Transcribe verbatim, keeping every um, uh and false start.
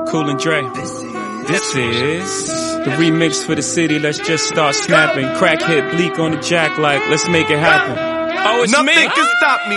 Cool and Dre. This is the remix for the city. Let's just start snapping. Crack hit Bleak on the jack like, let's make it happen. Oh, it's Nothing me. can stop me.